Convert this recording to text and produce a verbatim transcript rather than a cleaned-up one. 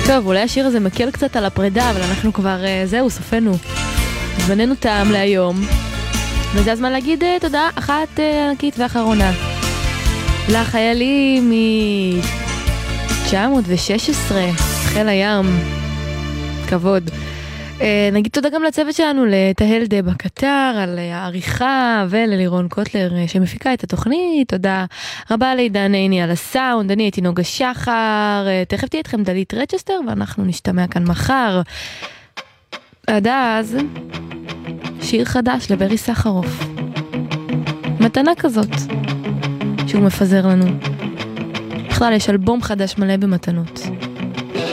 טוב, אולי השיר הזה מקל קצת על הפרידה, אבל אנחנו כבר, זהו, סופנו. זמננו טעם להיום. וזה הזמן להגיד תודה אחת ענקית ואחרונה. לחיילים מ-תשע מאות ושש עשרה, חיל הים. כבוד. נגיד תודה גם לצוות שלנו, לתהל דבה קטר, על העריכה, וללירון קוטלר שמפיקה את התוכנית. תודה רבה לעידן עיני על הסאונד. אני הייתי נוגה שחר, תכף תהיה אתכם דלית רצ'סטר, ואנחנו נשתמע כאן מחר. עד אז, שיר חדש לברי סחרוף. מתנה כזאת, שהוא מפזר לנו. בכלל יש אלבום חדש מלא במתנות.